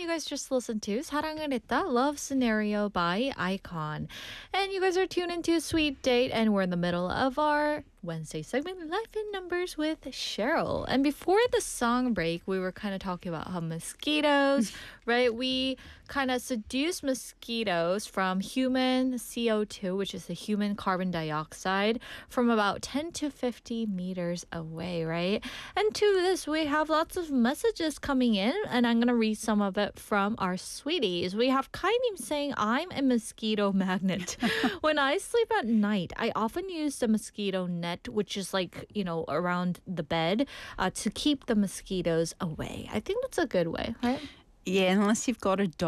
guys just listened to 사랑을 했다, Love Scenario by Icon. And you guys are tuned into Sweet Date, and we're in the middle of our Wednesday segment, Life in Numbers with Cheryl. And before the song break, we were kind of talking about how mosquitoes, right? We kind of seduce mosquitoes from human CO2, which is the human carbon dioxide, from about 10 to 50 meters away, right? And to this, we have lots of messages coming in, and I'm going to read some of it from our sweeties. We have Kainim saying, I'm a mosquito magnet. When I sleep at night, I often use the mosquito net, which is like, around the bed, to keep the mosquitoes away. I think that's a good way, right? Yeah, unless you've got a